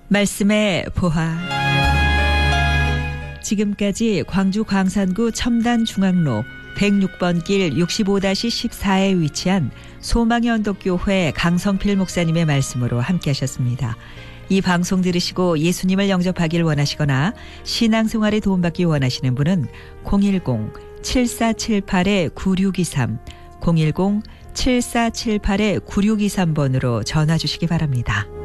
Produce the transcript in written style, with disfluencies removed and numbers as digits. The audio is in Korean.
말씀의 보화. 지금까지 광주 광산구 첨단중앙로 106번 길 65-14에 위치한 소망의 언덕교회 강성필 목사님의 말씀으로 함께 하셨습니다. 이 방송 들으시고 예수님을 영접하길 원하시거나 신앙생활에 도움받기 원하시는 분은 010-7478-9623, 010-7478-9623번으로 전화 주시기 바랍니다.